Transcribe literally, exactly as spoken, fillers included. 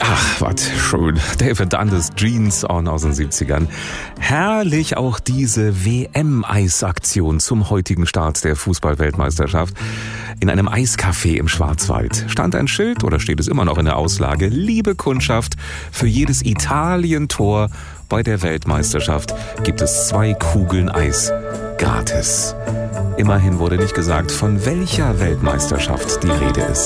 Ach, was schön. David Dundas, Jeans On aus den siebzigern. Herrlich auch diese W M-Eisaktion zum heutigen Start der Fußball-Weltmeisterschaft. In einem Eiscafé im Schwarzwald stand ein Schild, oder steht es immer noch in der Auslage: Liebe Kundschaft, für jedes Italien-Tor bei der Weltmeisterschaft gibt es zwei Kugeln Eis gratis. Immerhin wurde nicht gesagt, von welcher Weltmeisterschaft die Rede ist.